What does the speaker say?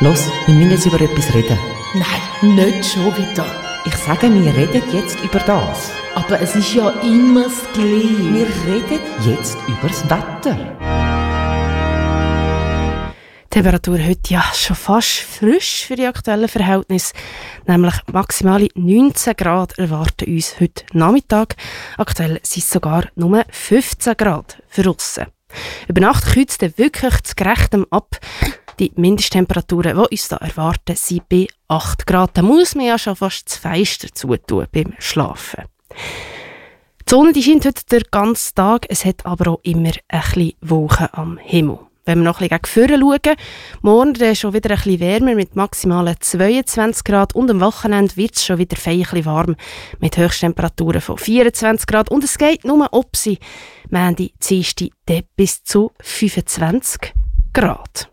Los, wir müssen jetzt über etwas reden. Nein, nicht schon wieder. Ich sage, wir reden jetzt über das. Aber es ist ja immer das Gleiche. Wir reden jetzt über das Wetter. Die Temperatur heute ja schon fast frisch für die aktuellen Verhältnisse. Nämlich maximale 19 Grad erwarten uns heute Nachmittag. Aktuell sind es sogar nur 15 Grad für draussen. Über Nacht kühlt es dann wirklich zu gerechtem ab. Die Mindesttemperaturen, die uns da erwarten, sind bei 8 Grad. Da muss man ja schon fast das Fenster zutun beim Schlafen. Die Sonne die scheint heute den ganzen Tag. Es hat aber auch immer ein bisschen Wolken am Himmel. Wenn wir noch ein bisschen gegen vorne schauen, morgen dann schon wieder ein bisschen wärmer mit maximalen 22 Grad und am Wochenende wird es schon wieder fein ein bisschen warm mit Höchsttemperaturen von 24 Grad und es geht nur ob sie Montag, Dienstag bis zu 25 Grad.